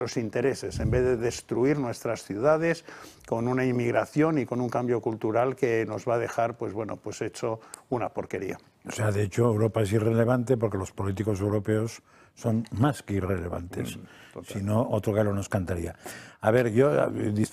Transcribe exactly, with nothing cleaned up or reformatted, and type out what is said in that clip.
los intereses, en vez de destruir nuestras ciudades con una inmigración y con un cambio cultural que nos va a dejar, pues bueno, pues hecho una porquería. O sea, de hecho, Europa es irrelevante porque los políticos europeos son más que irrelevantes. Mm, si no, otro gallo nos cantaría. A ver, yo